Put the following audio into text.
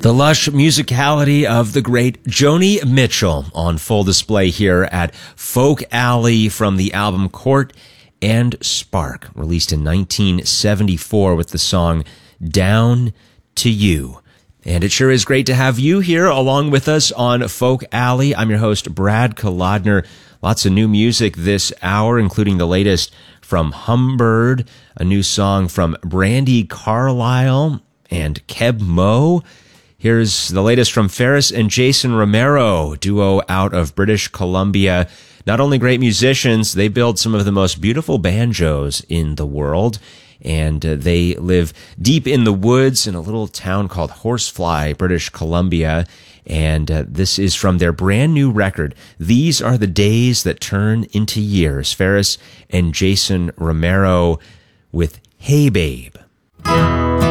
The lush musicality of the great Joni Mitchell on full display here at Folk Alley from the album Court and Spark, released in 1974 with the song Down to You. And it sure is great to have you here along with us on Folk Alley. I'm your host, Brad Kolodner. Lots of new music this hour, including the latest from Humbird, a new song from Brandi Carlile and Keb Mo. Here's the latest from Ferris and Jason Romero, duo out of British Columbia. Not only great musicians, they build some of the most beautiful banjos in the world. And they live deep in the woods in a little town called Horsefly, British Columbia. And this is from their brand new record, These Are the Days That Turn Into Years. Ferris and Jason Romero with Hey Babe.